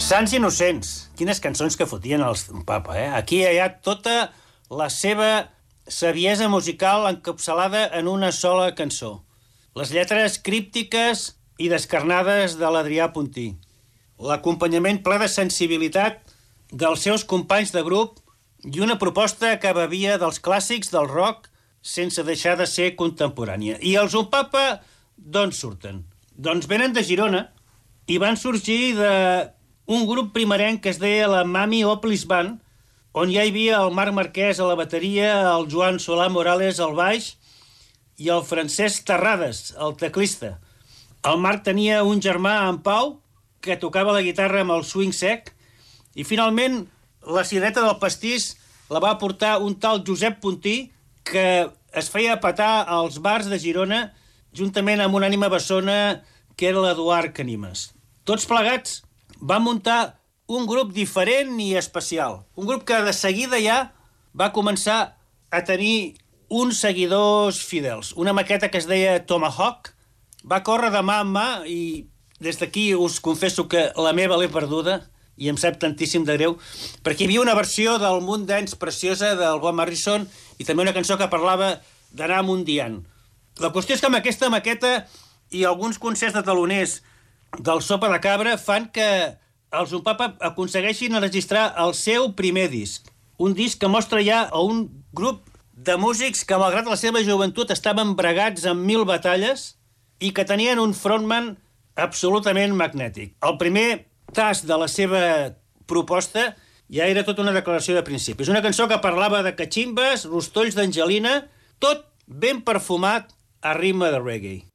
Sants innocents. Quines cançons que fotien els Papa, eh? Aquí hi ha tota la seva saviesa musical encapçalada en una sola cançó. Les lletres críptiques i descarnades de l'Adrià Puntí. L'acompanyament ple de sensibilitat dels seus companys de grup i una proposta que bevia dels clàssics del rock sense deixar de ser contemporània. I els Papa d'on surten? Doncs venen de Girona i van sorgir d'un grup primerenc que es deia la Mami Oplis Band, on ja hi havia el Marc Marquès a la bateria, el Joan Solà Morales al baix i el Francesc Terrades, el teclista. El Marc tenia un germà, en Pau, que tocava la guitarra amb el swing sec, i finalment la cirereta del pastís la va portar un tal Josep Puntí, que es feia petar als bars de Girona juntament amb una ànima bessona que era l'Eduard Canimes. Tots plegats van muntar un grup diferent i especial. Un grup que de seguida ja va començar a tenir uns seguidors fidels. Una maqueta que es deia Tomahawk va córrer de mà en mà i des d'aquí us confesso que la meva l'he perduda i em sap tantíssim de greu, perquè hi havia una versió del Munt d'Ens preciosa del Bob Morrison i també una cançó que parlava d'anar mundiant. La qüestió és que amb aquesta maqueta i alguns concerts de taloners del Sopa de Cabra fan que els Papa aconsegueixin registrar el seu primer disc. Un disc que mostra ja a un grup de músics que, malgrat la seva joventut, estaven bregats amb 1000 batalles i que tenien un frontman absolutament magnètic. El primer tast de la seva proposta ja era tota una declaració de principis. Una cançó que parlava de cachimbes, rostolls d'angelina, tot ben perfumat a ritme de reggae.